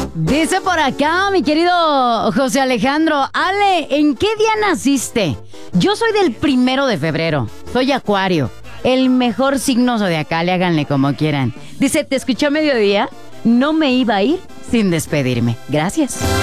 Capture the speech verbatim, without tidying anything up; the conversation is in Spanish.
Dice por acá, mi querido José Alejandro, Ale, ¿en qué día naciste? Yo soy del primero de febrero, soy Acuario, el mejor signo zodiacal, y háganle como quieran. Dice, te escuché a mediodía, no me iba a ir sin despedirme. Gracias.